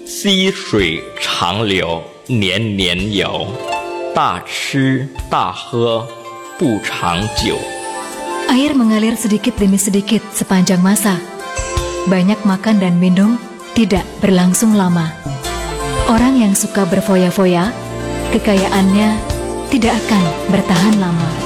溪水长流，年年有，大吃大喝不长久。 Air mengalir sedikit demi sedikit sepanjang masa. Banyak makan dan minum tidak berlangsung lama. Orang yang suka berfoya-foya, kekayaannya tidak akan bertahan lama.